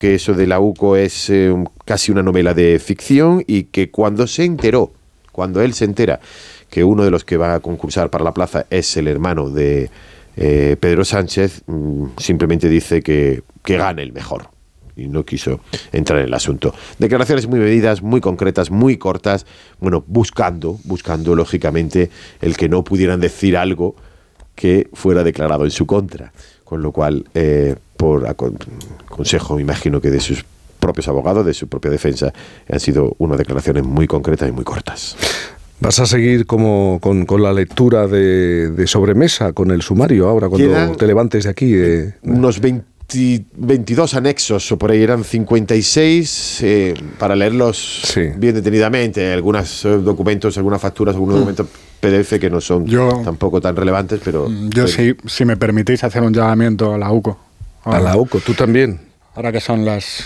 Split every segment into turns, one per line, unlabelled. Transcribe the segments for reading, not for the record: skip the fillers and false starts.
que eso de la UCO es casi una novela de ficción y que cuando él se entera que uno de los que va a concursar para la plaza es el hermano de Pedro Sánchez, simplemente dice que gane el mejor. Y no quiso entrar en el asunto. Declaraciones muy medidas, muy concretas, muy cortas, bueno, buscando lógicamente el que no pudieran decir algo que fuera declarado en su contra. Con lo cual, por consejo, me imagino que de sus propios abogados, de su propia defensa, han sido unas declaraciones muy concretas y muy cortas.
¿Vas a seguir con la lectura de sobremesa, con el sumario ahora, cuando te levantes de aquí?
Unos 22 anexos o por ahí, eran 56 para leerlos bien detenidamente, algunos documentos, algunas facturas, algunos documentos PDF que no son tampoco tan relevantes, pero...
Yo si me permitís hacer un llamamiento a la UCO.
A la UCO, tú también.
Ahora que son las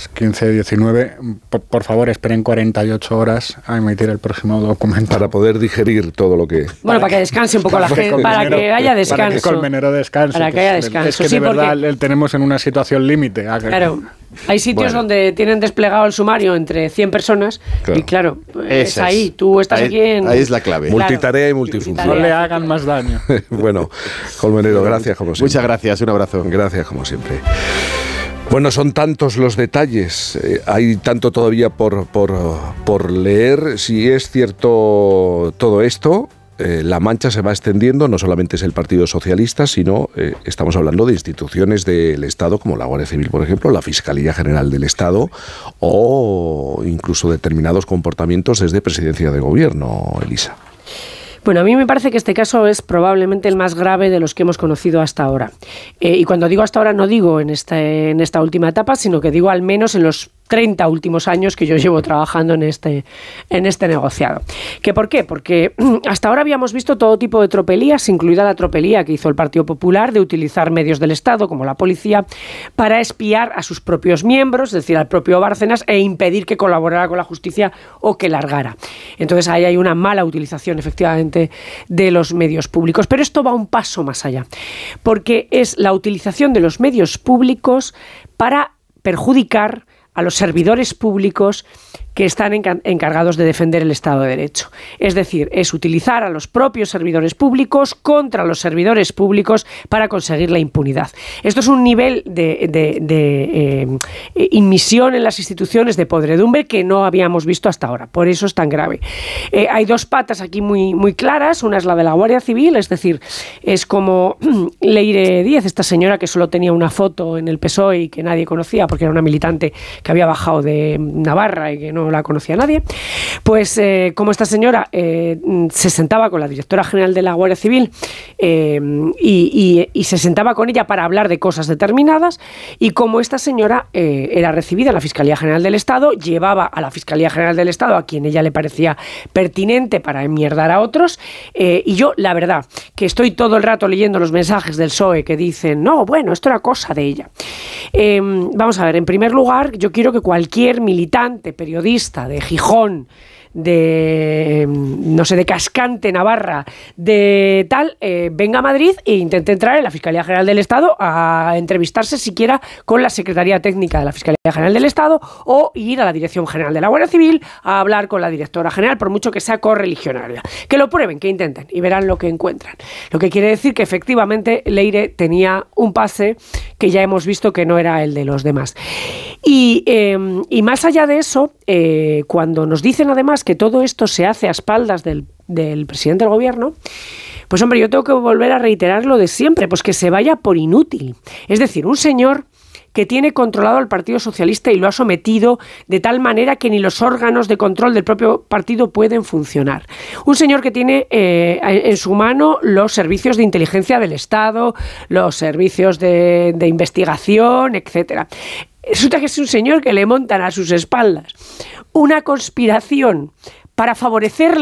15:19, por favor esperen 48 horas a emitir el próximo documento.
Para poder digerir todo lo que...
Bueno, para que descanse un poco la gente, para que haya descanso. Para que
Colmenero descanse.
Para que haya descanso.
Es que de verdad tenemos en una situación límite.
Claro, hay sitios donde tienen desplegado el sumario entre 100 personas y claro, es ahí, tú estás aquí en...
Ahí es la clave.
Multitarea y multifunción.
No le hagan más daño.
Bueno, Colmenero, gracias como siempre.
Muchas gracias, un abrazo.
Gracias como siempre. Bueno, son tantos los detalles, hay tanto todavía por leer. Si es cierto todo esto, la mancha se va extendiendo, no solamente es el Partido Socialista, sino estamos hablando de instituciones del Estado, como la Guardia Civil, por ejemplo, la Fiscalía General del Estado, o incluso determinados comportamientos desde Presidencia de Gobierno, Elisa.
Bueno, a mí me parece que este caso es probablemente el más grave de los que hemos conocido hasta ahora. Y cuando digo hasta ahora no digo en esta última etapa, sino que digo al menos en los 30 últimos años que yo llevo trabajando en este negociado. ¿Qué por qué? Porque hasta ahora habíamos visto todo tipo de tropelías, incluida la tropelía que hizo el Partido Popular de utilizar medios del Estado, como la policía, para espiar a sus propios miembros, es decir, al propio Bárcenas, e impedir que colaborara con la justicia o que largara. Entonces ahí hay una mala utilización, efectivamente, de los medios públicos. Pero esto va un paso más allá, porque es la utilización de los medios públicos para perjudicar a los servidores públicos que están encargados de defender el Estado de Derecho. Es decir, es utilizar a los propios servidores públicos contra los servidores públicos para conseguir la impunidad. Esto es un nivel de inmisión en las instituciones, de podredumbre, que no habíamos visto hasta ahora. Por eso es tan grave. Hay dos patas aquí muy, muy claras. Una es la de la Guardia Civil, es decir, es como Leire Díez, esta señora que solo tenía una foto en el PSOE y que nadie conocía porque era una militante que había bajado de Navarra y que no la conocía nadie, pues como esta señora se sentaba con la directora general de la Guardia Civil y se sentaba con ella para hablar de cosas determinadas, y como esta señora era recibida en la Fiscalía General del Estado, llevaba a la Fiscalía General del Estado a quien ella le parecía pertinente para enmierdar a otros, y yo, la verdad, que estoy todo el rato leyendo los mensajes del PSOE que dicen, no, bueno, esto era cosa de ella. Vamos a ver, en primer lugar, yo quiero que cualquier militante, periodista de Gijón, de, no sé, de Cascante, Navarra, de tal, venga a Madrid e intente entrar en la Fiscalía General del Estado a entrevistarse siquiera con la Secretaría Técnica de la Fiscalía General del Estado, o ir a la Dirección General de la Guardia Civil a hablar con la directora general, por mucho que sea correligionaria. Que lo prueben, que intenten y verán lo que encuentran. Lo que quiere decir que efectivamente Leire tenía un pase que ya hemos visto que no era el de los demás. Y más allá de eso, cuando nos dicen además que todo esto se hace a espaldas del presidente del gobierno, pues hombre, yo tengo que volver a reiterar lo de siempre, pues que se vaya por inútil. Es decir, un señor que tiene controlado al Partido Socialista y lo ha sometido de tal manera que ni los órganos de control del propio partido pueden funcionar. Un señor que tiene en su mano los servicios de inteligencia del Estado, los servicios de investigación, etcétera. Resulta que es un señor que le montan a sus espaldas una conspiración para favorecerle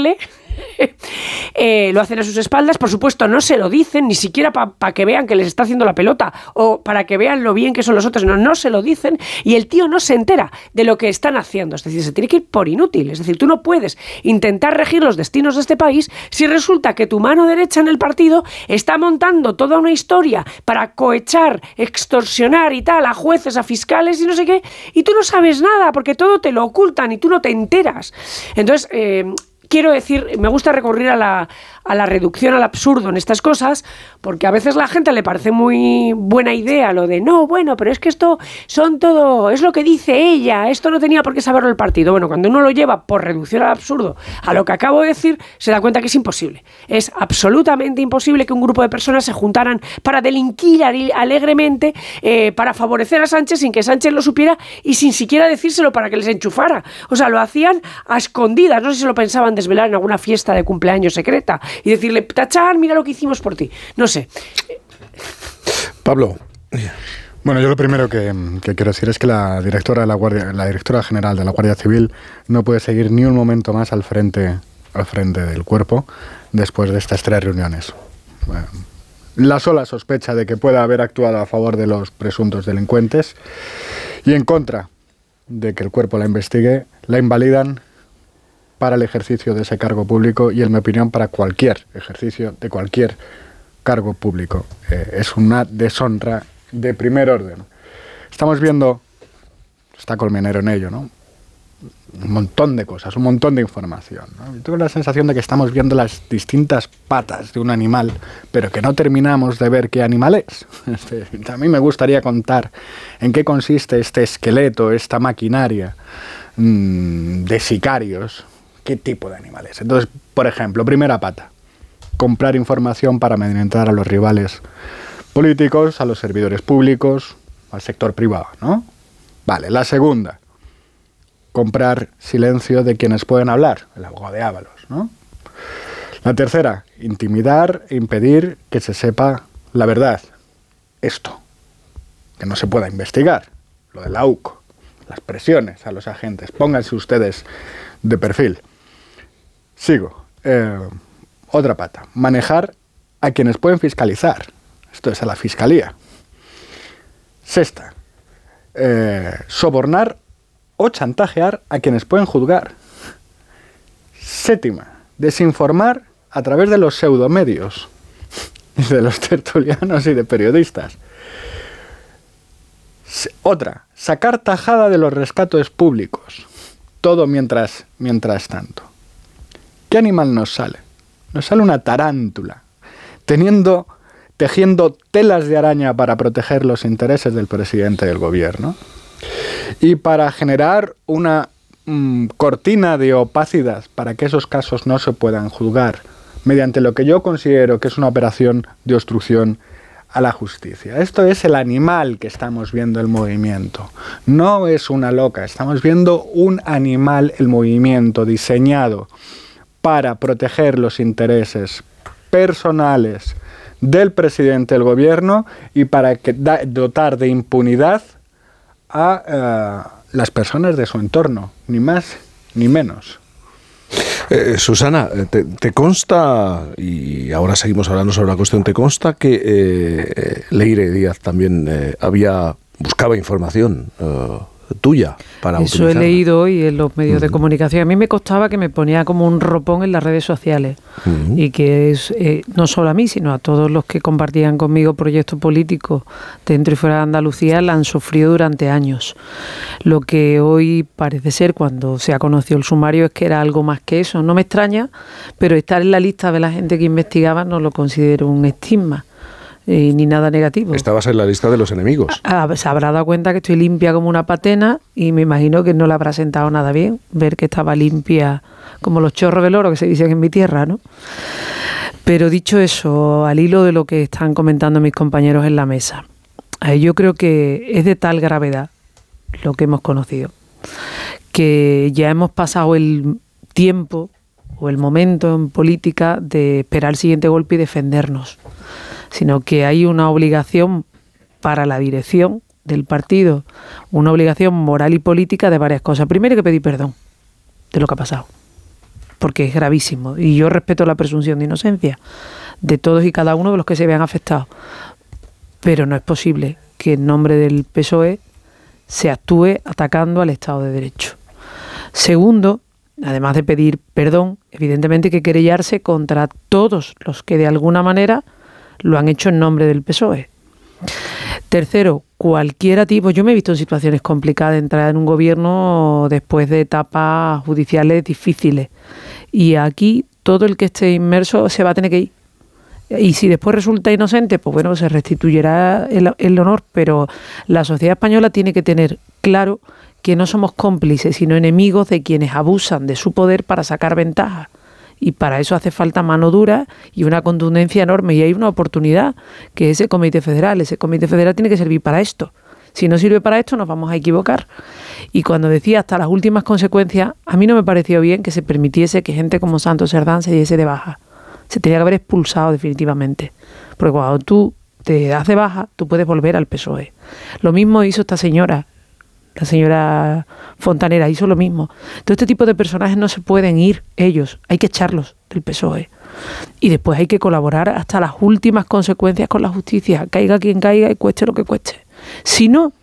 lo hacen a sus espaldas, por supuesto no se lo dicen, ni siquiera para que vean que les está haciendo la pelota o para que vean lo bien que son los otros, no se lo dicen, y el tío no se entera de lo que están haciendo, es decir, se tiene que ir por inútil, es decir, tú no puedes intentar regir los destinos de este país si resulta que tu mano derecha en el partido está montando toda una historia para cohechar, extorsionar y tal a jueces, a fiscales y no sé qué, y tú no sabes nada porque todo te lo ocultan y tú no te enteras. Entonces, quiero decir, me gusta recurrir a la reducción al absurdo en estas cosas, porque a veces la gente le parece muy buena idea lo de no, bueno, pero es que esto son todo, es lo que dice ella, esto no tenía por qué saberlo el partido. Bueno, cuando uno lo lleva por reducción al absurdo a lo que acabo de decir, se da cuenta que es imposible. Es absolutamente imposible que un grupo de personas se juntaran para delinquir alegremente, para favorecer a Sánchez sin que Sánchez lo supiera y sin siquiera decírselo para que les enchufara. O sea, lo hacían a escondidas, no sé si lo pensaban desvelar en alguna fiesta de cumpleaños secreta y decirle, tachán, mira lo que hicimos por ti. No sé.
Pablo.
Bueno, yo lo primero que quiero decir es que la directora general de la Guardia Civil no puede seguir ni un momento más al frente del cuerpo después de estas 3 reuniones. Bueno, la sola sospecha de que pueda haber actuado a favor de los presuntos delincuentes y en contra de que el cuerpo la investigue, la invalidan para el ejercicio de ese cargo público y, en mi opinión, para cualquier ejercicio de cualquier cargo público. Es una deshonra de primer orden. Estamos viendo, está Colmenero en ello, ¿no? Un montón de cosas, un montón de información, ¿no? Yo tengo la sensación de que estamos viendo las distintas patas de un animal, pero que no terminamos de ver qué animal es. A mí me gustaría contar en qué consiste este esqueleto, esta maquinaria de sicarios. ¿Qué tipo de animales? Entonces, por ejemplo, primera pata, comprar información para amedrentar a los rivales políticos, a los servidores públicos, al sector privado, ¿no? Vale, la segunda, comprar silencio de quienes pueden hablar, el abogado de Ábalos, ¿no? La tercera, intimidar e impedir que se sepa la verdad. Esto, que no se pueda investigar, lo de la AUC, las presiones a los agentes, pónganse ustedes de perfil. Sigo. Otra pata. Manejar a quienes pueden fiscalizar. Esto es a la fiscalía. Sexta. Sobornar o chantajear a quienes pueden juzgar. Séptima. Desinformar a través de los pseudomedios, de los tertulianos y de periodistas. Otra. Sacar tajada de los rescates públicos. Todo mientras tanto. ¿Qué animal nos sale? Nos sale una tarántula, tejiendo telas de araña para proteger los intereses del presidente del gobierno y para generar una cortina de opacidad para que esos casos no se puedan juzgar mediante lo que yo considero que es una operación de obstrucción a la justicia. Esto es el animal que estamos viendo el movimiento. No es una loca, estamos viendo un animal, el movimiento diseñado para proteger los intereses personales del presidente del gobierno y para dotar de impunidad a las personas de su entorno, ni más ni menos.
Susana, ¿te consta, y ahora seguimos hablando sobre la cuestión, ¿te consta que Leire Díaz también buscaba información tuya para
utilizarla? Eso he leído hoy en los medios de comunicación. A mí me costaba que me ponía como un ropón en las redes sociales y que es no solo a mí, sino a todos los que compartían conmigo proyectos políticos dentro y fuera de Andalucía la han sufrido durante años. Lo que hoy parece ser, cuando se ha conocido el sumario, es que era algo más que eso. No me extraña, pero estar en la lista de la gente que investigaba no lo considero un estigma. Ni nada negativo.
Estabas en la lista de los enemigos.
Se habrá dado cuenta que estoy limpia como una patena y me imagino que no le habrá sentado nada bien ver que estaba limpia como los chorros del oro que se dicen en mi tierra, ¿no? Pero dicho eso, al hilo de lo que están comentando mis compañeros en la mesa, yo creo que es de tal gravedad lo que hemos conocido, que ya hemos pasado el tiempo o el momento en política de esperar el siguiente golpe y defendernos, sino que hay una obligación para la dirección del partido, una obligación moral y política de varias cosas. Primero, hay que pedir perdón de lo que ha pasado. porque es gravísimo. Y yo respeto la presunción de inocencia de todos y cada uno de los que se vean afectados. Pero no es posible que en nombre del PSOE se actúe atacando al Estado de Derecho. Segundo, además de pedir perdón, evidentemente hay que querellarse contra todos los que de alguna manera lo han hecho en nombre del PSOE. Tercero, cualquiera tipo, yo me he visto en situaciones complicadas de entrar en un gobierno después de etapas judiciales difíciles, y aquí todo el que esté inmerso se va a tener que ir. Y si después resulta inocente, pues bueno, se restituirá el honor, pero la sociedad española tiene que tener claro que no somos cómplices, sino enemigos de quienes abusan de su poder para sacar ventaja. Y para eso hace falta mano dura y una contundencia enorme. Y hay una oportunidad, que es ese Comité Federal. Ese Comité Federal tiene que servir para esto. Si no sirve para esto, nos vamos a equivocar. Y cuando decía hasta las últimas consecuencias, a mí no me pareció bien que se permitiese que gente como Santos Cerdán se diese de baja. Se tenía que haber expulsado definitivamente. Porque cuando tú te das de baja, tú puedes volver al PSOE. Lo mismo hizo esta señora. La señora Fontanera hizo lo mismo. Todo este tipo de personajes no se pueden ir ellos, hay que echarlos del PSOE. Y después hay que colaborar hasta las últimas consecuencias con la justicia, caiga quien caiga y cueste lo que cueste. Si no,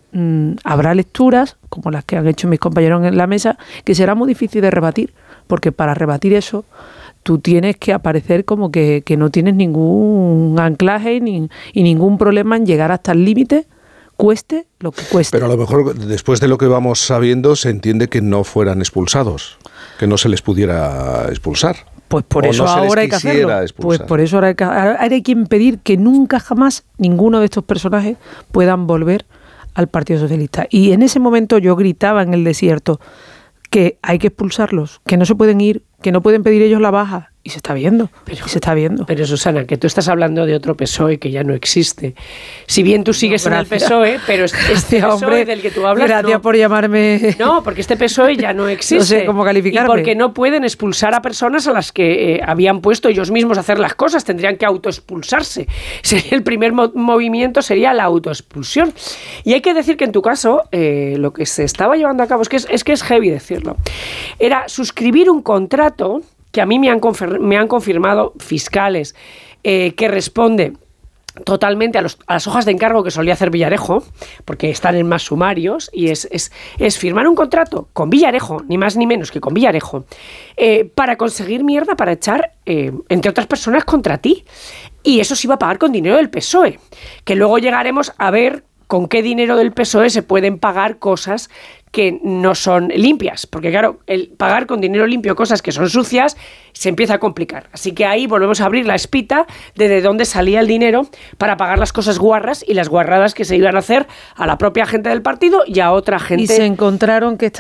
habrá lecturas, como las que han hecho mis compañeros en la mesa, que será muy difícil de rebatir, porque para rebatir eso tú tienes que aparecer como que no tienes ningún anclaje y ningún problema en llegar hasta el límite, cueste lo que cueste.
Pero a lo mejor después de lo que vamos sabiendo se entiende que no fueran expulsados, que no se les pudiera expulsar.
Pues por eso ahora hay que hacerlo. Pues por eso ahora hay que impedir que nunca jamás ninguno de estos personajes puedan volver al Partido Socialista. Y en ese momento yo gritaba en el desierto que hay que expulsarlos, que no se pueden ir, que no pueden pedir ellos la baja. Y se está viendo,
Pero Susana, que tú estás hablando de otro PSOE que ya no existe. Si bien tú sigues en el PSOE, pero este PSOE hombre, del que tú hablas...
Gracias por llamarme...
No, porque este PSOE ya no existe.
No sé cómo calificarme.
Y porque no pueden expulsar a personas a las que habían puesto ellos mismos a hacer las cosas. Tendrían que autoexpulsarse. El primer movimiento sería la autoexpulsión. Y hay que decir que en tu caso, lo que se estaba llevando a cabo, es que es heavy decirlo, era suscribir un contrato que a mí me han confirmado fiscales, que responde totalmente a las hojas de encargo que solía hacer Villarejo, porque están en más sumarios, y es firmar un contrato con Villarejo, ni más ni menos que con Villarejo, para conseguir mierda, para echar, entre otras personas, contra ti. Y eso se iba a pagar con dinero del PSOE, que luego llegaremos a ver con qué dinero del PSOE se pueden pagar cosas que no son limpias, porque claro, el pagar con dinero limpio cosas que son sucias se empieza a complicar. Así que ahí volvemos a abrir la espita de dónde salía el dinero para pagar las cosas guarras y las guarradas que se iban a hacer a la propia gente del partido y a otra gente.
Y se encontraron que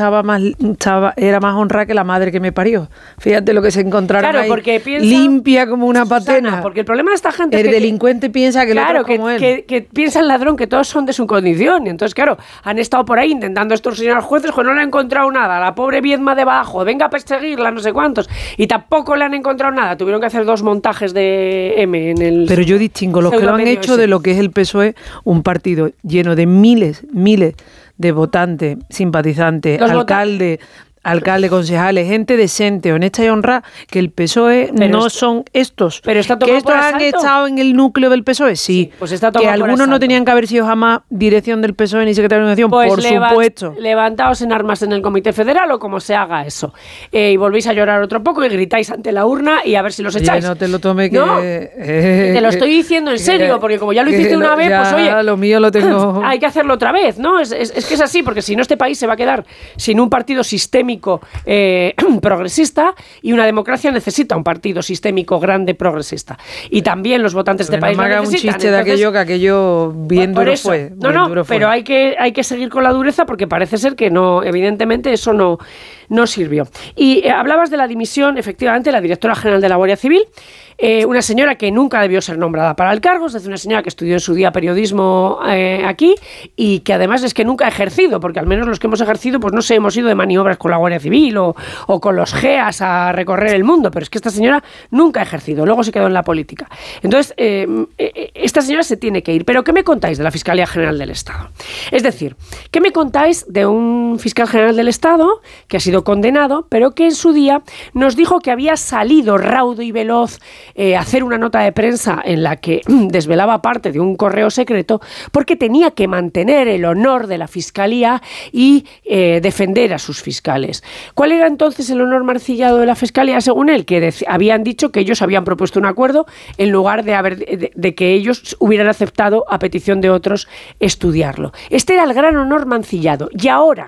era más honrada que la madre que me parió. Fíjate lo que se encontraron, claro, ahí, porque limpia como una patena.
Susana, porque el problema de esta gente
es que el delincuente piensa que
claro,
el otro es como él.
Que piensa el ladrón que todos son de su condición. Y entonces, claro, han estado por ahí intentando extorsionar a los jueces, pues no le han encontrado nada. La pobre Viedma debajo, venga a perseguirla, no sé cuántos. Y tampoco le han encontrado nada. Tuvieron que hacer 2 montajes de M en el...
Pero yo distingo los que lo han hecho de lo que es el PSOE, un partido lleno de miles de votantes, simpatizantes, alcalde, concejales, gente decente, honesta y honrada, que el PSOE no son estos.
Pero está
que estos han estado en el núcleo del PSOE, sí.
Pues está
que algunos no tenían que haber sido jamás dirección del PSOE ni secretario de organización,
pues
por supuesto.
Levantaos en armas en el Comité Federal o como se haga eso. Y volvéis a llorar otro poco y gritáis ante la urna y a ver si los echáis.
No te lo tome que...
No, te lo estoy diciendo en serio, porque como ya lo hiciste una vez, pues oye...
lo mío lo tengo...
Hay que hacerlo otra vez, ¿no? Es que es así, porque si no este país se va a quedar sin un partido sistémico progresista, y una democracia necesita un partido sistémico grande progresista, y también los votantes de este país
no me haga un chiste de aquello bien duro fue.
Pero hay que seguir con la dureza, porque parece ser que no, evidentemente eso no sirvió. Y hablabas de la dimisión, efectivamente, la directora general de la Guardia Civil, una señora que nunca debió ser nombrada para el cargo, es decir, una señora que estudió en su día periodismo aquí, y que además es que nunca ha ejercido, porque al menos los que hemos ejercido, pues no sé, hemos ido de maniobras con la Guardia Civil o con los GEAS a recorrer el mundo, pero es que esta señora nunca ha ejercido, luego se quedó en la política. Entonces, esta señora se tiene que ir. Pero ¿qué me contáis de la Fiscalía General del Estado? Es decir, ¿qué me contáis de un un fiscal general del Estado que ha sido condenado, pero que en su día nos dijo que había salido raudo y veloz a hacer una nota de prensa en la que desvelaba parte de un correo secreto porque tenía que mantener el honor de la Fiscalía y defender a sus fiscales. ¿Cuál era entonces el honor mancillado de la Fiscalía según él? Que habían dicho que ellos habían propuesto un acuerdo en lugar de que ellos hubieran aceptado a petición de otros estudiarlo. Este era el gran honor mancillado. Y ahora